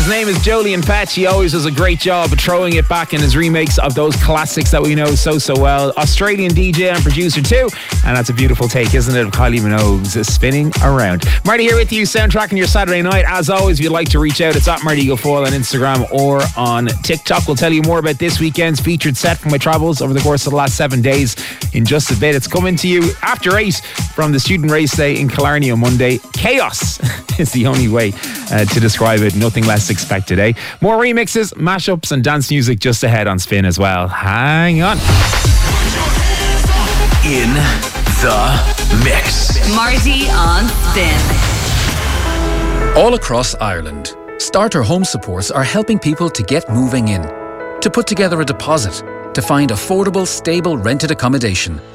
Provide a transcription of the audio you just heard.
His name is Jolien Fetch. He always does a great job of throwing it back in his remakes of those classics that we know so well. Australian DJ and producer too. And that's a beautiful take, isn't it, of Kylie Minogue's Spinning Around. Marty here with you, soundtracking your Saturday night. As always, if you'd like to reach out, it's at Marty Guilfoyle on Instagram or on TikTok. We'll tell you more about this weekend's featured set from my travels over the course of the last 7 days in just a bit. It's coming to you after 8 from the student race day in Killarney on Monday. Chaos is the only way to describe it. Nothing less expected, eh? More remixes, mashups and dance music just ahead on Spin as well. Hang on. In the mix. Marty on Spin. All across Ireland, Starter Home Supports are helping people to get moving in, to put together a deposit, to find affordable, stable rented accommodation,